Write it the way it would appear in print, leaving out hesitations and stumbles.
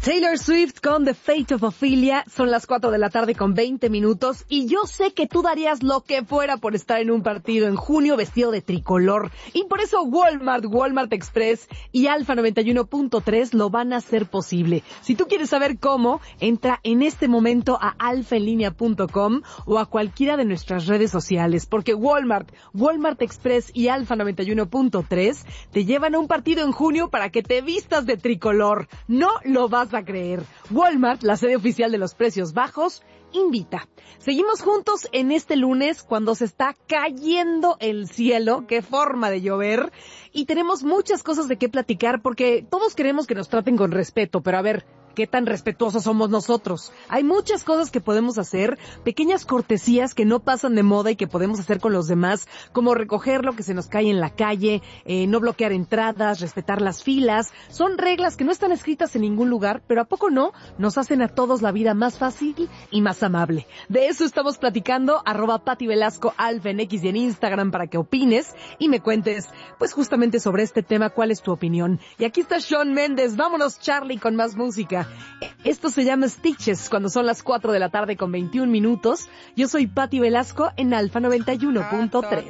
Taylor Swift con The Fate of Ophelia. Son las 4 de la tarde con 20 minutos y yo sé que tú darías lo que fuera por estar en un partido en junio vestido de tricolor. Y por eso Walmart Express y Alfa 91.3 lo van a hacer posible. Si tú quieres saber cómo, entra en este momento a alfaenlinea.com o a cualquiera de nuestras redes sociales, porque Walmart Express y Alfa 91.3 te llevan a un partido en junio para que te vistas de tricolor. No lo vas a creer. Walmart, la sede oficial de los precios bajos, invita. Seguimos juntos en este lunes cuando se está cayendo el cielo. Qué forma de llover. Y tenemos muchas cosas de qué platicar porque todos queremos que nos traten con respeto, pero a ver, ¿qué tan respetuosos somos nosotros? Hay muchas cosas que podemos hacer, pequeñas cortesías que no pasan de moda y que podemos hacer con los demás, como recoger lo que se nos cae en la calle, no bloquear entradas, respetar las filas. Son reglas que no están escritas en ningún lugar, pero ¿a poco no? Nos hacen a todos la vida más fácil y más amable. De eso estamos platicando, @PatiVelasco, Alfa en X y en Instagram para que opines y me cuentes, pues justamente sobre este tema, cuál es tu opinión. Y aquí está Shawn Mendes. Vámonos, Charlie, con más música. Esto se llama Stitches cuando son las 4 de la tarde con 21 minutos. Yo soy Pati Velasco en Alfa 91.3.